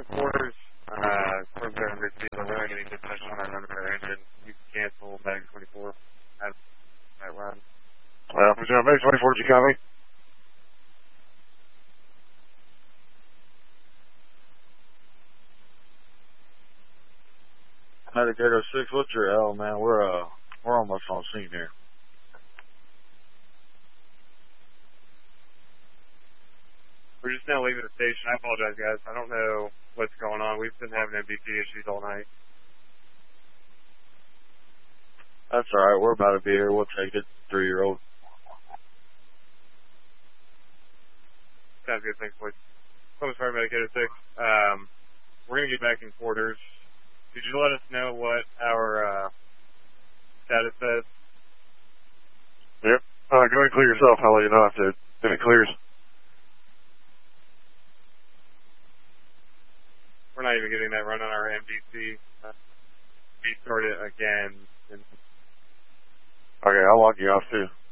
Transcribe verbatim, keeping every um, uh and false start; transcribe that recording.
quarters, uh, from there under field, we're not getting dispatched on our number engine. You can cancel Mag twenty-four at that run. Well, if it's on Mag twenty-four, did you copy? Medic eight oh six, what's your L, man? We're, uh, we're almost on scene here. We're just now leaving the station. I apologize, guys. I don't know what's going on. We've been having M B T issues all night. That's alright. We're about to be here. We'll take it. Three-year-old. Sounds good. Thanks, boys. Columbus Fire Medic eight oh six. Um, we're going to get back in quarters. Could you let us know what our uh, status says? Yep. Uh, go ahead and clear yourself. I'll let you know if it, if it clears. We're not even getting that run on our M D C. Uh, we started again. And okay, I'll log you off too.